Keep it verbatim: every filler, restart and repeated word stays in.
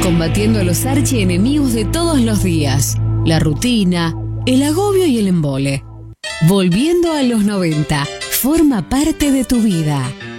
Combatiendo a los archienemigos de todos los días. La rutina, el agobio y el embole. Volviendo a los noventa. Forma parte de tu vida.